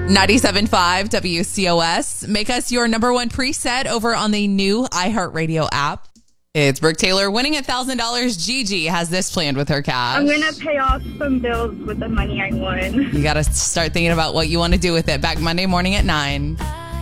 97.5 WCOS. Make us your number one preset over on the new iHeartRadio app. It's Brooke Taylor winning $1,000. Gigi has this planned with her cash. I'm going to pay off some bills with the money I won. You got to start thinking about what you want to do with it. Back Monday morning at 9.